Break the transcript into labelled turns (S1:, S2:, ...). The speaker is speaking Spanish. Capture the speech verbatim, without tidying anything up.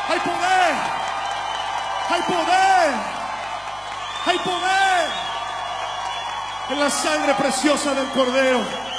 S1: Hay poder. Hay poder. Hay poder en la sangre preciosa del Cordero.